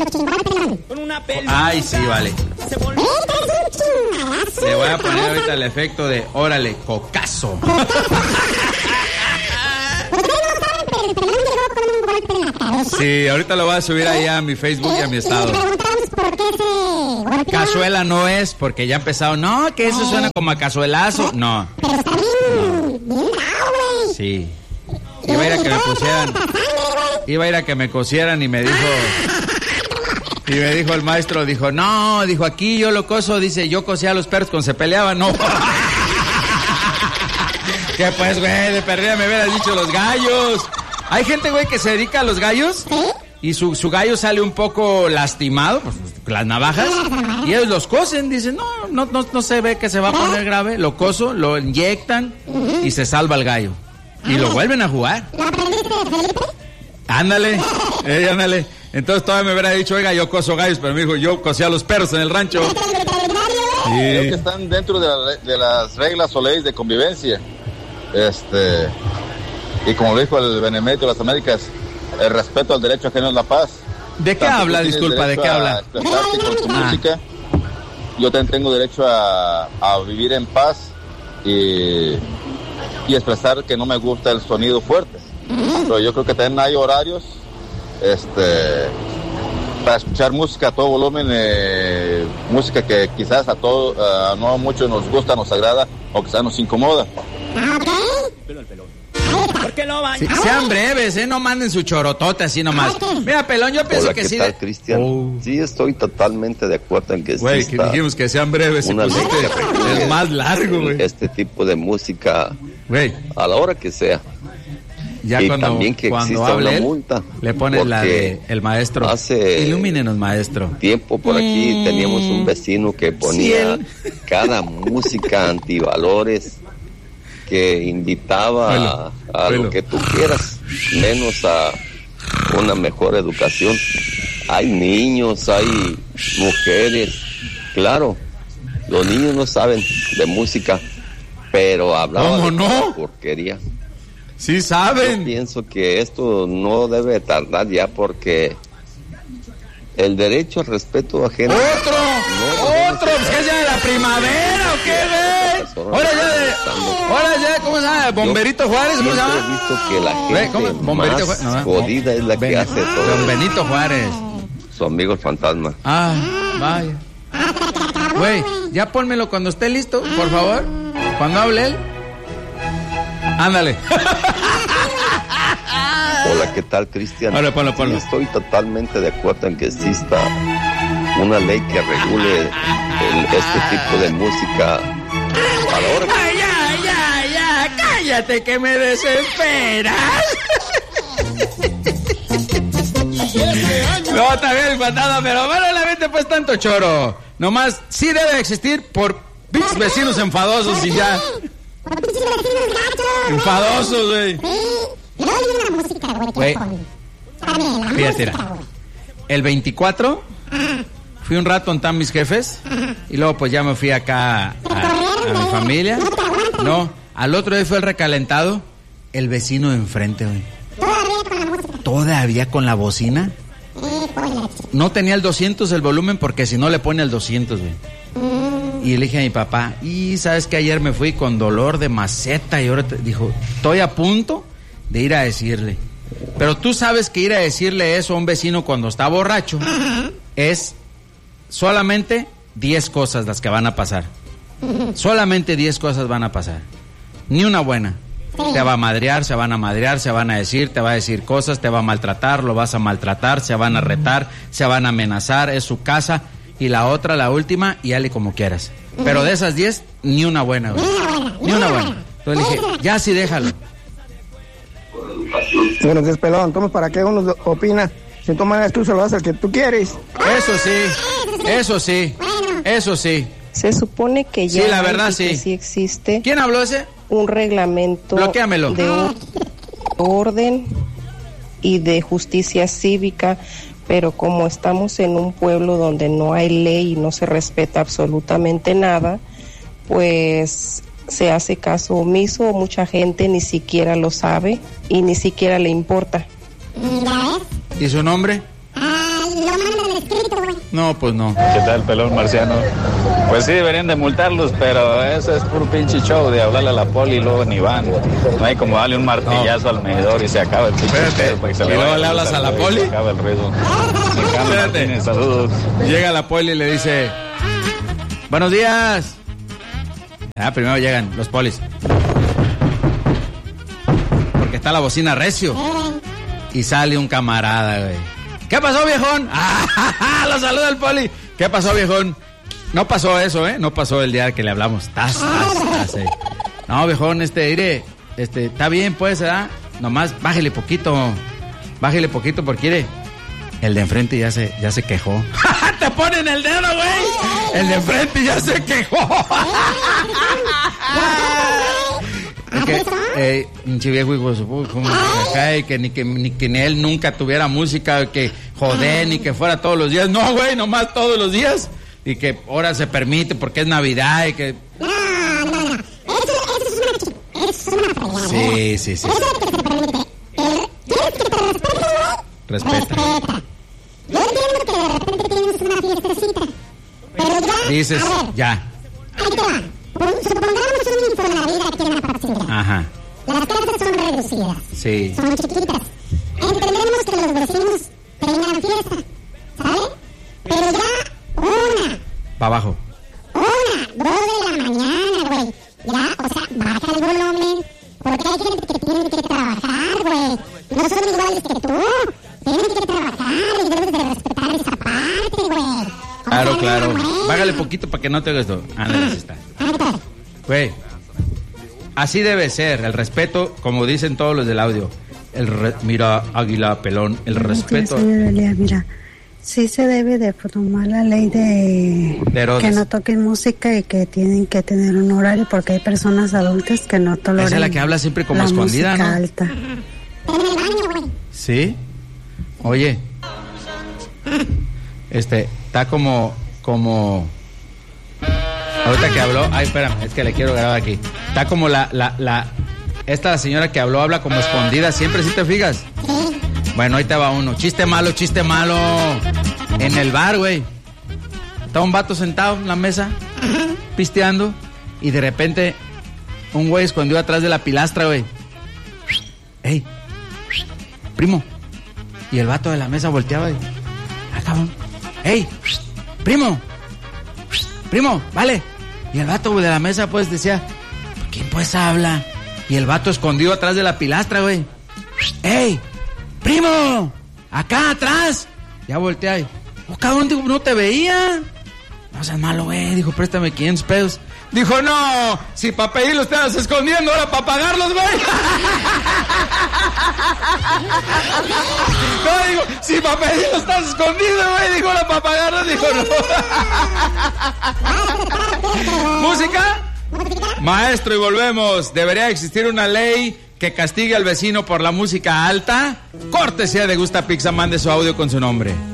Con una pelota. Ay, sí, vale. Le voy a poner ahorita el efecto de órale, cocazo. Sí, ahorita lo voy a subir ahí a mi Facebook y a mi estado. Cazuela no es, porque ya ha empezado. No, que eso suena como a cazuelazo. No. Sí. Iba a ir a que me pusieran. Iba a ir a que me cosieran y me dijo. Y me dijo el maestro, dijo, no, dijo, aquí yo lo coso, dice, yo cosía a los perros cuando se peleaban, no. Que pues, güey, de perdida me hubieras dicho los gallos. Hay gente, güey, que se dedica a los gallos y su gallo sale un poco lastimado, pues, las navajas, y ellos los cosen, dicen, no se ve que se va a poner grave, lo coso, lo inyectan y se salva el gallo. Y lo vuelven a jugar. Ándale, ándale. Entonces todavía me hubiera dicho, oiga, yo coso gallos, pero me dijo, yo cosía a los perros en el rancho. Creo que están dentro de las reglas o leyes de convivencia. Y como dijo el Benemérito de las Américas, el respeto al derecho ajeno es la paz. ¿De qué habla? Disculpa, ¿de qué habla? Expresarte con tu música. Yo también tengo derecho a vivir en paz y expresar que no me gusta el sonido fuerte. Pero yo creo que también hay horarios para escuchar música a todo volumen, música que quizás no a muchos nos gusta, nos agrada o quizás nos incomoda. Sí, sean breves, no manden su chorotote así nomás. Mira, Pelón, yo pienso que sí. ¿Qué tal, Cristian? Sí, estoy totalmente de acuerdo en que güey, que dijimos que sean breves y pusiste el más largo, güey. Este tipo de música, güey, a la hora que sea. Ya y cuando, también que exista una multa. Le pones la de el maestro. Ilumínenos, maestro. Tiempo por aquí teníamos un vecino que ponía cada música antivalores, que invitaba a lo que tú quieras, menos a una mejor educación. Hay niños, hay mujeres, claro, los niños no saben de música, pero hablaba de porquería. Sí saben. Yo pienso que esto no debe tardar ya, porque el derecho al respeto ajeno. ¡Otro! ¿Qué es ya de la primavera o qué, güey? Ahora ya, ¿cómo se llama? ¿Bomberito Juárez? ¿Cómo se llama? He visto que la gente más jodida es la que hace todo. Don Benito Juárez. Su amigo el fantasma. Ah, vaya. Güey, ya pónmelo cuando esté listo, por favor. Cuando hable él. Ándale. Hola, ¿qué tal, Cristian? Hola, ponlo. Sí, estoy totalmente de acuerdo en que exista una ley que regule este tipo de música a la hora. Ya, cállate que me desesperas. No, está bien, patada, pero bueno, la mente pues tanto choro. Nomás sí debe existir por vecinos enfadosos y ya. Enfadosos, güey. Güey, fíjate, el 24 fui un rato a mis jefes y luego pues ya me fui acá a mi familia. No, al otro día fue el recalentado, el vecino de enfrente, güey. Todavía con la bocina. No tenía el 200 el volumen porque si no le pone el 200, güey. Y le dije a mi papá, y sabes que ayer me fui con dolor de maceta y ahora dijo, estoy a punto de ir a decirle. Pero tú sabes que ir a decirle eso a un vecino cuando está borracho es solamente 10 cosas las que van a pasar. Solamente 10 cosas van a pasar. Ni una buena. Te va a madrear, se van a madrear, se van a decir, te va a decir cosas, te va a maltratar, lo vas a maltratar, se van a retar, se van a amenazar, es su casa. Y la otra, la última, y hale como quieras. Pero de esas 10, ni una buena, güey. Ni una buena. Entonces le dije, ya sí, déjalo. Buenos días, Pelón. Entonces, ¿para qué uno opina? Si tú maneras, tú se lo das al que tú quieres. Eso sí. Se supone que ya sí, la verdad, sí. Sí existe. ¿Quién habló ese? Un reglamento. Bloquéamelo. De orden y de justicia cívica. Pero como estamos en un pueblo donde no hay ley y no se respeta absolutamente nada, pues se hace caso omiso, mucha gente ni siquiera lo sabe y ni siquiera le importa. ¿Y su nombre? Lo mandan No, pues no. ¿Qué tal, pelón marciano? Pues sí, deberían de multarlos, pero eso es puro pinche show de hablarle a la poli y luego ni van. No hay como darle un martillazo al medidor y se acaba el pinche pedo. ¿Y luego le hablas a la poli? Se acaba el ruido. Espérate. Saludos. Llega la poli y le dice: buenos días. Primero llegan los polis. Porque está la bocina recio. Y sale un camarada, güey. ¿Qué pasó, viejón? Lo saluda el poli. ¿Qué pasó, viejón? No pasó eso, ¿eh? No pasó el día que le hablamos. No, viejón, iré. Está bien, pues, ¿verdad? Nomás bájele poquito porque iré. El de enfrente ya se quejó. ¡Te ponen el dedo, güey! El de enfrente ya se quejó. Pinche viejo hijo de su que ni él nunca tuviera música, que joder, ni que fuera todos los días. No, güey, nomás todos los días. Y que ahora se permite porque es Navidad y que... No. Eso es una fregada. Sí. Eso es lo que se permite. ¿Quieres que te respete, güey? Respeta. Yo entiendo que de repente tienes una fiestecita. Pero ya... Dices, ya. Ahí te va. Supongamos un Infonavit aquí en la Papacilla. Ajá. Las casas son reducidas. Sí. Son chiquitas. Entendemos que los vecinos tengan fiesta, ¿sabes? Pero ya una. Para abajo. 1, 2 de la mañana, güey. Ya, o sea, baja el volumen. Porque hay gente que tiene que trabajar, güey. No son iguales que tú. Tienen que trabajar y debes de respetar esa parte, güey. Claro. Bájale poquito para que no te hagas esto. Ándale, así está. Güey, así debe ser. El respeto, como dicen todos los del audio. Mira, Águila Pelón, el respeto. Mira, sí se debe de tomar la ley de que no toquen música y que tienen que tener un horario porque hay personas adultas que no toleran. Esa es la que habla siempre como escondida, ¿no? Alta. ¿Sí? Oye, está como ahorita que habló, espérame, es que le quiero grabar aquí. Está como esta señora que habló, habla como escondida siempre, ¿sí te fijas? Bueno, ahí te va uno. Chiste malo. En el bar, güey. Está un vato sentado en la mesa, pisteando, y de repente un güey escondió atrás de la pilastra, güey. ¡Ey! Primo. Y el vato de la mesa volteaba y... cabrón. ¡Ey! Primo, vale. Y el vato de la mesa pues decía, ¿por quién pues habla? Y el vato escondido atrás de la pilastra, güey. ¡Ey! ¡Primo! ¡Acá atrás! Ya voltea y... cabrón, digo, no te veía. No seas malo, güey. Dijo, préstame 500 pesos. Dijo, no, si para pedirlo estabas escondiendo, ahora para pagarlos, güey. No, digo, si para pedirlo estás escondido, güey. Dijo, ahora para pagarlos. Dijo, no. ¿Música? Maestro, y volvemos. ¿Debería existir una ley que castigue al vecino por la música alta? Cortesía de Gusta Pizza, mande su audio con su nombre.